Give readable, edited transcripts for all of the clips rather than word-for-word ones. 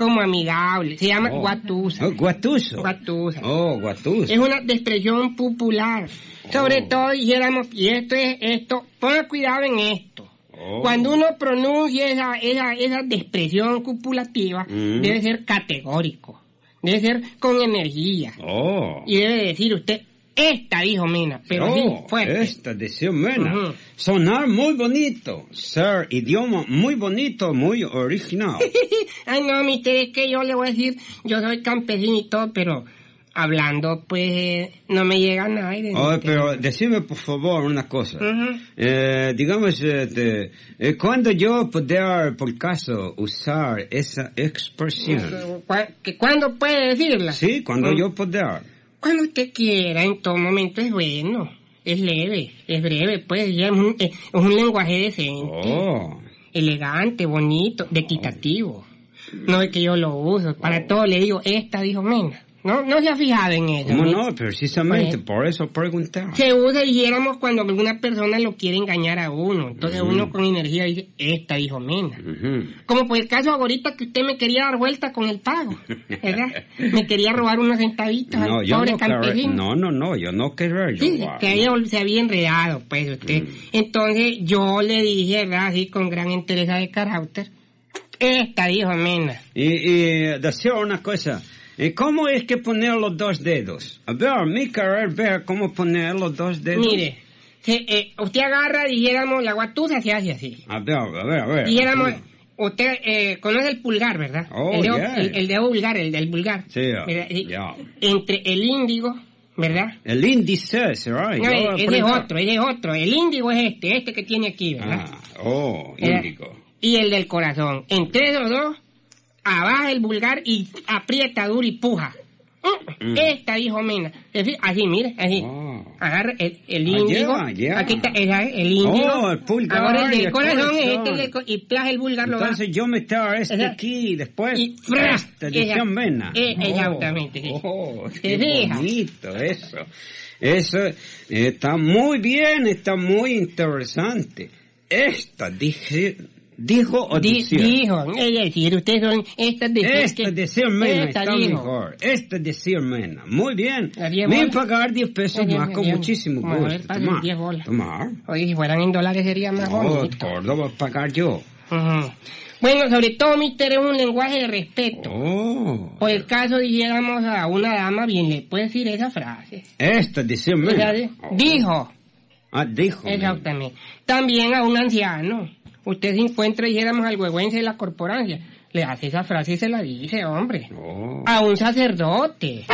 como amigable. Se llama guatusa. Guatuso. Guatusa. Guatuso. Es una expresión popular. Sobre todo dijéramos, y esto, ponga cuidado en esto. Cuando uno pronuncia esa expresión copulativa, debe ser categórico. Debe ser con energía. Y debe decir usted, esta dijo Mena, pero así, fuerte. Esta dijo Mena. Sonar muy bonito. Ser idioma muy bonito, muy original. Ay, no, mister, es que yo le voy a decir, yo soy campesino y todo, pero hablando, pues, no me llega nada. Pero decime, por favor, una cosa. Digamos, ¿cuándo yo poder, por caso, usar esa expresión? ¿Cuándo puede decirla? Sí, cuando yo poder. Cuando usted quiera, en todo momento es bueno. Es leve, es breve, pues, ya es un lenguaje decente. Elegante, bonito, equitativo. No es que yo lo uso, para todo le digo, esta dijo Mena. No se ha fijado en eso. No, precisamente, por eso preguntaba. Se usa, dijéramos, cuando alguna persona lo quiere engañar a uno. Entonces uno con energía dice, esta dijo Mena. Como por el caso ahorita que usted me quería dar vuelta con el pago, ¿verdad? Me quería robar unos centavitos al pobre campesino. No, yo no quería. Sí, que se había enredado, pues, usted. Entonces yo le dije, ¿verdad? Así con gran entereza de carácter, esta dijo Mena. Y decía una cosa. ¿Cómo es que poner los dos dedos? A ver, mi querer ver cómo poner los dos dedos. Mire, usted agarra, dijéramos, la guatusa se hace así. A ver. Dijéramos, usted conoce el pulgar, ¿verdad? El dedo vulgar, el del vulgar. Sí, entre el índigo, ¿verdad? El índice, ¿será? No, ese es otro. El índigo es este que tiene aquí, ¿verdad? Índigo. Y el del corazón. Entre esos dos, abaja el vulgar y aprieta duro y puja. Esta dijo Mena. Así, mire, así. Agarra el índigo. Aquí está el índigo. El pulgar. Ahora el del corazón es y plaja el vulgar. Entonces yo meto aquí y después. Y esta dijo Mena. Exactamente. Qué bonito eso. Eso está muy bien, está muy interesante. Esta dijo o dijo. Es decir, ustedes son decir Mena está mejor. Decir Mena. Muy bien. Me pagar 10 pesos más con muchísimo gusto. Tomar. Oye, si fueran en dólares sería más bonito. Todo lo voy a pagar yo. Bueno, sobre todo, mister, es un lenguaje de respeto. Por el caso, dijéramos a una dama, bien le puede decir esa frase. Decir Mena. Dijo. Dijo. Exactamente. También a un anciano. Usted se encuentra, dijéramos, al huehuense de la corporancia. Le hace esa frase y se la dice, hombre. A un sacerdote.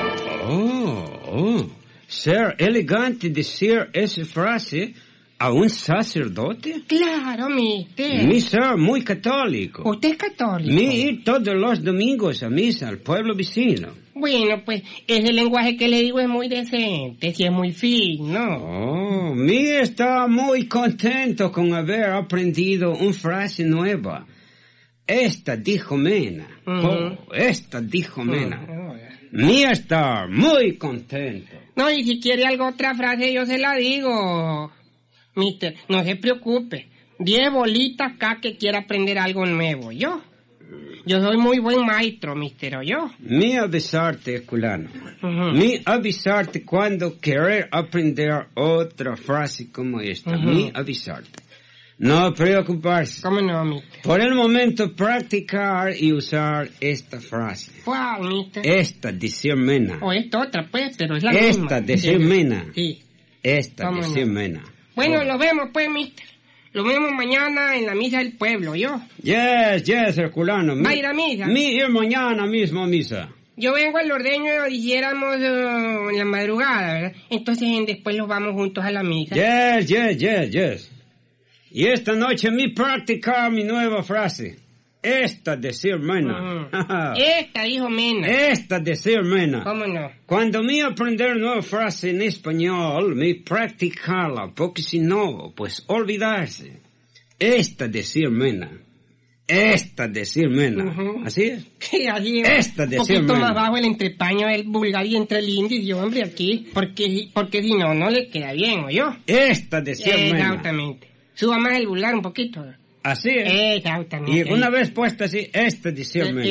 Ser elegante decir esa frase a un sacerdote. Claro, mister. Mi ser muy católico. ¿Usted es católico? Mi ir todos los domingos a misa al pueblo vecino. Bueno, pues ese lenguaje que le digo es muy decente, sí es muy fino. Mi está muy contento con haber aprendido una frase nueva. Esta dijo Mena. Esta dijo Mena. Mi está muy contento. No, y si quiere alguna otra frase yo se la digo, mister. No se preocupe. 10 bolitas acá que quiera aprender algo nuevo. Yo soy muy buen maestro, mister, ¿o yo? Mi avisarte, esculano. Mi avisarte cuando querer aprender otra frase como esta. Mi avisarte. No preocuparse. ¿Cómo no, mister? Por el momento, practicar y usar esta frase. ¿Cuál, mister? Esta, decir Mena. O esta otra, pues, pero es la misma. Esta, decir Mena. Sí. Esta, decir Mena. Bueno, lo vemos, pues, mister. Lo vemos mañana en la misa del pueblo, ¿yo? Yes, Herculano. ¿Va a ir a misa? Ir mañana mismo a misa. Yo vengo al ordeño, dijéramos, en la madrugada, ¿verdad? Entonces después los vamos juntos a la misa. Yes. Y esta noche mi practicar mi nueva frase. Esta decir Mena. Esta dijo Mena. Esta decir Mena. ¿Cómo no? Cuando me aprender nueva frase en español, me practicarla, porque si no, pues olvidarse. Esta decir Mena. Esta decir Mena. ¿Así es? Sí, así es. Esta decir Mena. Un poquito más bajo el entrepaño del vulgar y entre el índice, hombre, aquí. Porque si no, no le queda bien, ¿o yo? Esta decir Mena. Exactamente. Suba más el vulgar un poquito. Así es. Exactamente. Y una vez puesta así, esta decir Mena.